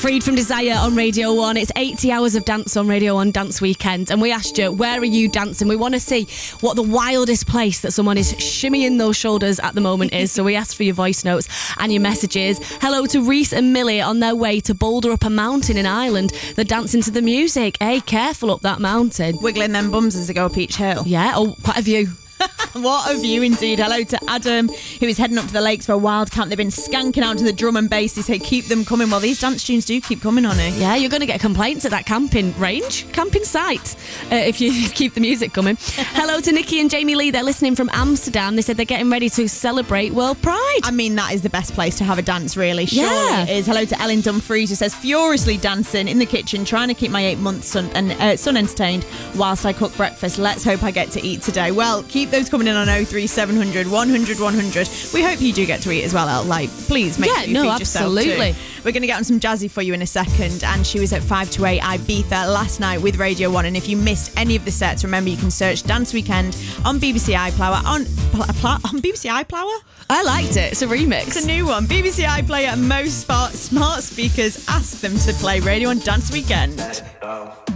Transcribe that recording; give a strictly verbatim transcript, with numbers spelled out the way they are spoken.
Freed from Desire on Radio one. It's eighty hours of dance on Radio one Dance Weekend. And we asked you, where are you dancing? We want to see what the wildest place that someone is shimmying those shoulders at the moment is. So we asked for your voice notes and your messages. Hello to Reese and Millie on their way to boulder up a mountain in Ireland. They're dancing to the music. Hey, careful up that mountain. Wiggling them bums as they go up each hill. Yeah, oh, quite a view. What a view indeed. Hello to Adam, who is heading up to the lakes for a wild camp. They've been skanking out to the drum and bass. They say keep them coming. Well, these dance tunes do keep coming, honey. Yeah, you're going to get complaints at that camping range, camping site, uh, if you keep the music coming. Hello to Nikki and Jamie Lee. They're listening from Amsterdam. They said they're getting ready to celebrate World Pride. I mean, that is the best place to have a dance, really. Surely Yeah. it is. Hello to Ellen Dumfries, who says, furiously dancing in the kitchen, trying to keep my eight-month son, and, uh, son entertained whilst I cook breakfast. Let's hope I get to eat today. Well, keep those coming in on oh three seven hundred, one hundred, one hundred. We hope you do get to eat as well, El. Like, please make Yeah, sure you no, feed yourself absolutely. too. We're going to get on some jazzy for you in a second, and she was at five to eight Ibiza last night with Radio one, and if you missed any of the sets, remember you can search Dance Weekend on B B C iPlayer, on, on B B C iPlayer? I liked it. It's a remix. It's a new one. B B C iPlayer and most smart, smart speakers ask them to play Radio one Dance Weekend. Let's go.